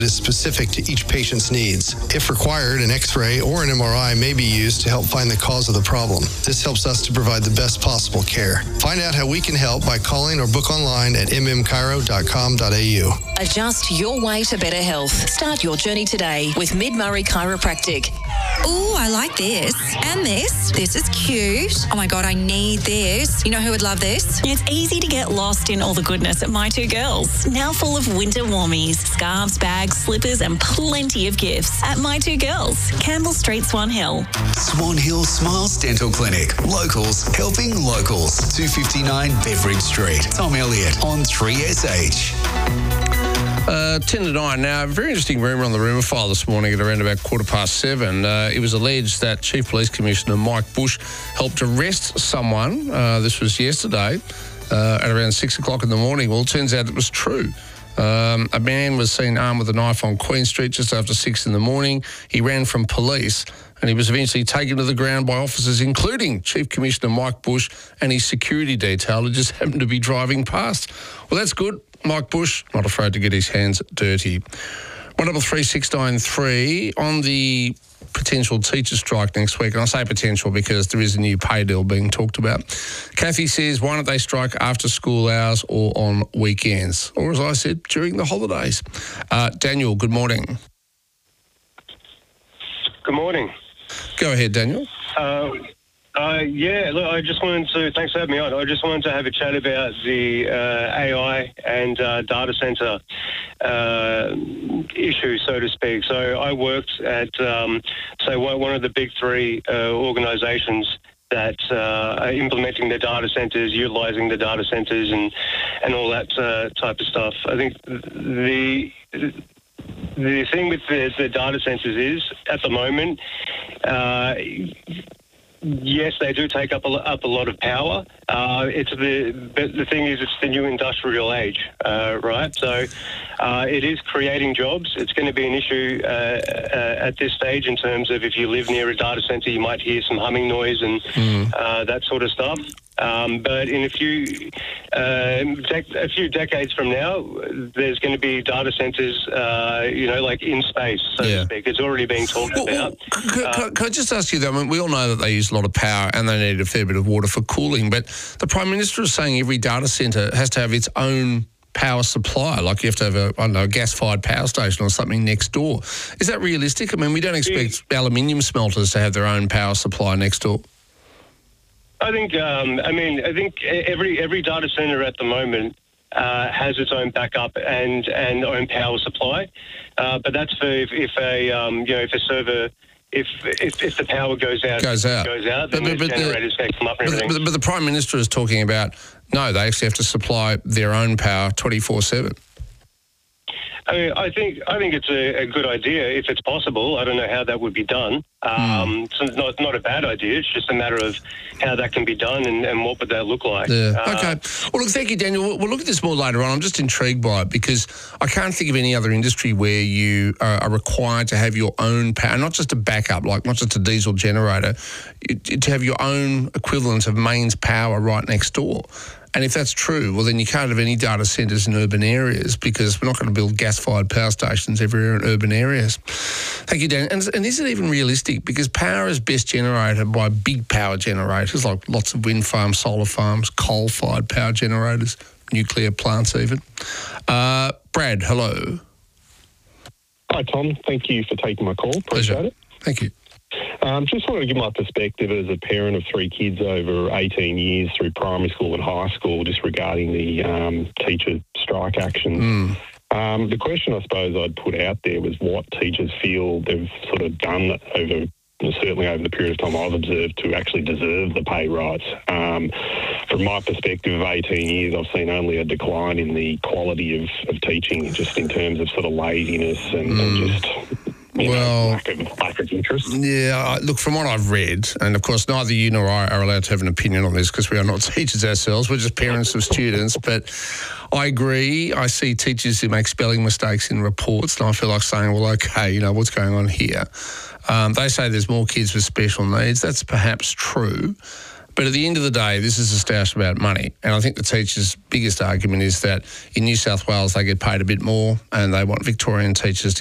is specific to each patient's needs. If required, an X-ray or an MRI may be used to help find the cause of the problem. This helps us to provide the best possible care. Find out how we can help by calling or book online at mmchiro.com.au. Adjust your way to better health. Start your journey today with Mid-Murray Chiropractic. Ooh, I like this. And this. This is cute. Oh my God, I need this. You know who would love this? It's easy to get lost in all the goodness at My Two Girls. Now full of winter warmies, scarves, bags, slippers and plenty of gifts at My Two Girls, Campbell Street, Swan Hill. Swan Hill Smiles Dental Clinic. Locals helping locals. 259 Beveridge Street. Tom Elliott on 3SH. 10 to 9. Now, a very interesting rumour on the rumour file this morning at around about 7:15. It was alleged that Chief Police Commissioner Mike Bush helped arrest someone. This was yesterday at around 6 o'clock in the morning. Well, it turns out it was true. A man was seen armed with a knife on Queen Street just after 6 in the morning. He ran from police and he was eventually taken to the ground by officers, including Chief Commissioner Mike Bush and his security detail, who just happened to be driving past. Well, that's good. Mike Bush, not afraid to get his hands dirty. 133693 on the potential teacher strike next week, and I say potential because there is a new pay deal being talked about. Kathy says, why don't they strike after school hours or on weekends? Or as I said, during the holidays. Daniel, good morning. Good morning. Go ahead, Daniel. Look, I just wanted to, thanks for having me on. I just wanted to have a chat about the AI and data centre issue, so to speak. So I worked at, one of the big three organisations that are implementing the data centres, utilising the data centres and all that type of stuff. I think the thing with the data centres is, at the moment, yes, they do take up a lot of power. But the thing is, it's the new industrial age, right? So it is creating jobs. It's going to be an issue at this stage in terms of if you live near a data centre, you might hear some humming noise and that sort of stuff. But in a few decades from now, there's going to be data centres, like in space, so to speak. It's already being talked about. Can I just ask you, though, I mean, we all know that they use a lot of power and they need a fair bit of water for cooling, but the Prime Minister is saying every data centre has to have its own power supply, like you have to have a gas-fired power station or something next door. Is that realistic? I mean, we don't expect aluminium smelters to have their own power supply next door. I think every data center at the moment has its own backup and own power supply, but that's for if a server. If the power goes out, then the generators can come up and everything. But the Prime Minister is talking about, no, they actually have to supply their own power 24/7. I mean, I think it's a good idea if it's possible. I don't know how that would be done. It's not a bad idea. It's just a matter of how that can be done and what would that look like. Yeah. Okay. Well, look, thank you, Daniel. We'll look at this more later on. I'm just intrigued by it because I can't think of any other industry where you are required to have your own power, not just a backup, like not just a diesel generator, to have your own equivalent of mains power right next door. And if that's true, well, then you can't have any data centres in urban areas because we're not going to build gas-fired power stations everywhere in urban areas. Thank you, Dan. And is it even realistic? Because power is best generated by big power generators, like lots of wind farms, solar farms, coal-fired power generators, nuclear plants even. Brad, hello. Hi, Tom. Thank you for taking my call. Appreciate it. Thank you. Just wanted to give my perspective as a parent of 3 kids over 18 years through primary school and high school, just regarding the teacher strike actions. The question I suppose I'd put out there was what teachers feel they've sort of done certainly over the period of time I've observed to actually deserve the pay rise. From my perspective of 18 years, I've seen only a decline in the quality of teaching, just in terms of sort of laziness and just... lack of interest. Yeah, look, from what I've read, and of course neither you nor I are allowed to have an opinion on this because we are not teachers ourselves, we're just parents of students, but I agree. I see teachers who make spelling mistakes in reports and I feel like saying, well, okay, what's going on here? They say there's more kids with special needs. That's perhaps true. But at the end of the day, this is a stoush about money. And I think the teachers' biggest argument is that in New South Wales, they get paid a bit more and they want Victorian teachers to